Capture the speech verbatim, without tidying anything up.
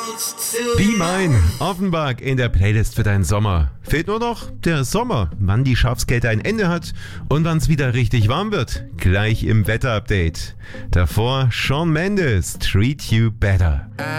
Be Mine, Offenbach in der Playlist für deinen Sommer. Fehlt nur noch der Sommer, wann die Schafskälte ein Ende hat und wann es wieder richtig warm wird. Gleich im Wetterupdate. Davor Shawn Mendes, Treat You Better.